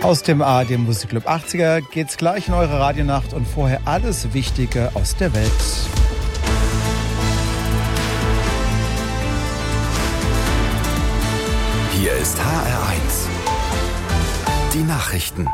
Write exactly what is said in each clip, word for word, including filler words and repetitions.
Aus dem A R D Musikclub achtziger geht's gleich in eure Radionacht und vorher alles Wichtige aus der Welt. Hier ist H R eins. Die Nachrichten.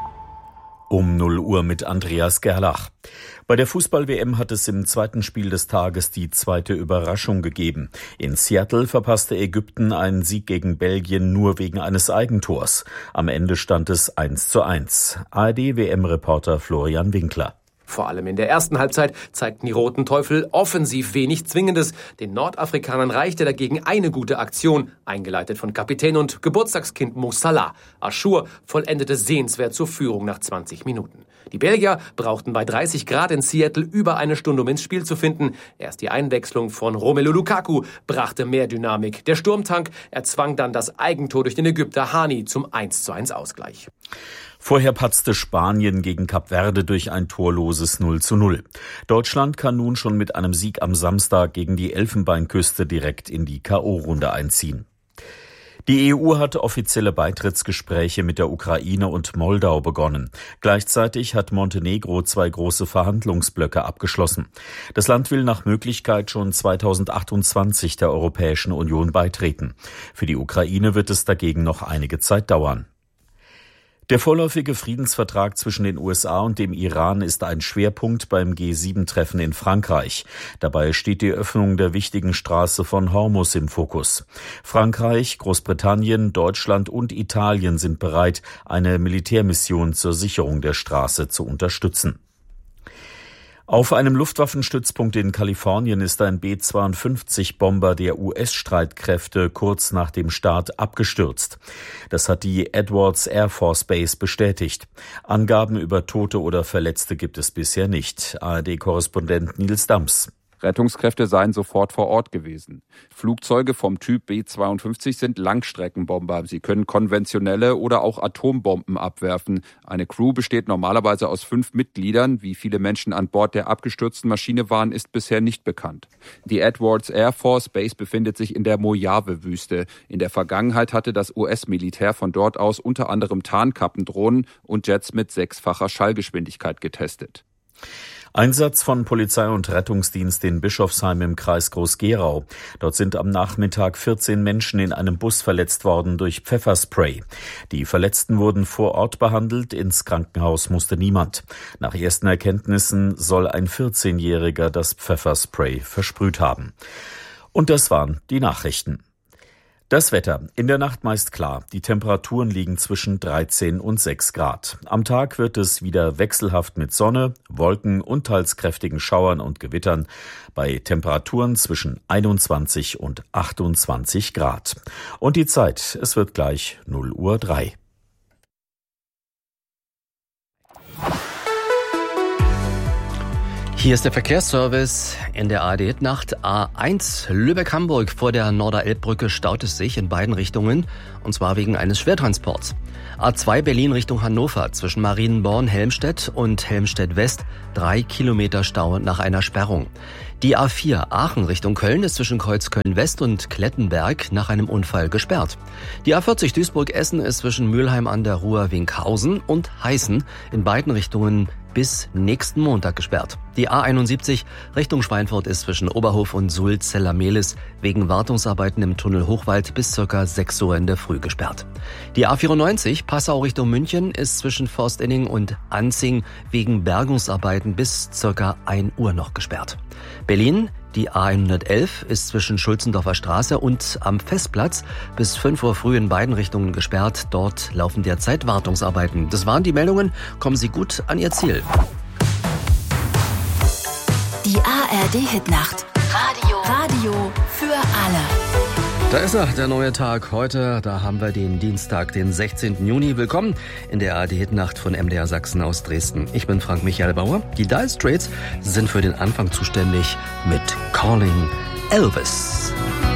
Um null Uhr mit Andreas Gerlach. Bei der Fußball-W M hat es im zweiten Spiel des Tages die zweite Überraschung gegeben. In Seattle verpasste Ägypten einen Sieg gegen Belgien nur wegen eines Eigentors. Am Ende stand es eins zu eins. A R D-W M-Reporter Florian Winkler. Vor allem in der ersten Halbzeit zeigten die Roten Teufel offensiv wenig Zwingendes. Den Nordafrikanern reichte dagegen eine gute Aktion, eingeleitet von Kapitän und Geburtstagskind Mo Salah. Achour vollendete sehenswert zur Führung nach zwanzig Minuten. Die Belgier brauchten bei dreißig Grad in Seattle über eine Stunde, um ins Spiel zu finden. Erst die Einwechslung von Romelu Lukaku brachte mehr Dynamik. Der Sturmtank erzwang dann das Eigentor durch den Ägypter Hani zum eins zu eins Ausgleich. Vorher patzte Spanien gegen Kap Verde durch ein torloses null zu null. Deutschland kann nun schon mit einem Sieg am Samstag gegen die Elfenbeinküste direkt in die K O-Runde einziehen. Die E U hat offizielle Beitrittsgespräche mit der Ukraine und Moldau begonnen. Gleichzeitig hat Montenegro zwei große Verhandlungsblöcke abgeschlossen. Das Land will nach Möglichkeit schon zweitausendachtundzwanzig der Europäischen Union beitreten. Für die Ukraine wird es dagegen noch einige Zeit dauern. Der vorläufige Friedensvertrag zwischen den U S A und dem Iran ist ein Schwerpunkt beim G sieben Treffen in Frankreich. Dabei steht die Öffnung der wichtigen Straße von Hormuz im Fokus. Frankreich, Großbritannien, Deutschland und Italien sind bereit, eine Militärmission zur Sicherung der Straße zu unterstützen. Auf einem Luftwaffenstützpunkt in Kalifornien ist ein B zweiundfünfzig Bomber der U S-Streitkräfte kurz nach dem Start abgestürzt. Das hat die Edwards Air Force Base bestätigt. Angaben über Tote oder Verletzte gibt es bisher nicht. A R D-Korrespondent Nils Dams. Rettungskräfte seien sofort vor Ort gewesen. Flugzeuge vom Typ B zweiundfünfzig sind Langstreckenbomber. Sie können konventionelle oder auch Atombomben abwerfen. Eine Crew besteht normalerweise aus fünf Mitgliedern. Wie viele Menschen an Bord der abgestürzten Maschine waren, ist bisher nicht bekannt. Die Edwards Air Force Base befindet sich in der Mojave-Wüste. In der Vergangenheit hatte das U S-Militär von dort aus unter anderem Tarnkappendrohnen und Jets mit sechsfacher Schallgeschwindigkeit getestet. Einsatz von Polizei und Rettungsdienst in Bischofsheim im Kreis Groß-Gerau. Dort sind am Nachmittag vierzehn Menschen in einem Bus verletzt worden durch Pfefferspray. Die Verletzten wurden vor Ort behandelt, ins Krankenhaus musste niemand. Nach ersten Erkenntnissen soll ein vierzehnjähriger das Pfefferspray versprüht haben. Und das waren die Nachrichten. Das Wetter. In der Nacht meist klar. Die Temperaturen liegen zwischen dreizehn und sechs Grad. Am Tag wird es wieder wechselhaft mit Sonne, Wolken und teils kräftigen Schauern und Gewittern bei Temperaturen zwischen einundzwanzig und achtundzwanzig Grad. Und die Zeit, es wird gleich null Uhr drei. Hier ist der Verkehrsservice in der A R D-Nacht. A eins Lübeck-Hamburg vor der Norderelbbrücke staut es sich in beiden Richtungen, und zwar wegen eines Schwertransports. A zwei Berlin Richtung Hannover zwischen Marienborn, Helmstedt und Helmstedt West drei Kilometer Stau nach einer Sperrung. Die A vier Aachen Richtung Köln ist zwischen Kreuzköln West und Klettenberg nach einem Unfall gesperrt. Die A vierzig Duisburg-Essen ist zwischen Mülheim an der Ruhr, Winkhausen und Heißen in beiden Richtungen bis nächsten Montag gesperrt. Die A einundsiebzig Richtung Schweinfurt ist zwischen Oberhof und Sulz-Zeller-Mehlis wegen Wartungsarbeiten im Tunnel Hochwald bis circa sechs Uhr in der Früh gesperrt. Die A vierundneunzig Passau Richtung München ist zwischen Forstinning und Anzing wegen Bergungsarbeiten bis circa ein Uhr noch gesperrt. Berlin, die A hundertelf ist zwischen Schulzendorfer Straße und am Festplatz bis fünf Uhr früh in beiden Richtungen gesperrt. Dort laufen derzeit Wartungsarbeiten. Das waren die Meldungen. Kommen Sie gut an Ihr Ziel. Die A R D-Hitnacht. Radio. Radio für alle. Da ist er, der neue Tag. Heute, da haben wir den Dienstag, den sechzehnten Juni. Willkommen in der A R D-Hitnacht von M D R Sachsen aus Dresden. Ich bin Frank Michael Bauer. Die Dire Straits sind für den Anfang zuständig mit Calling Elvis.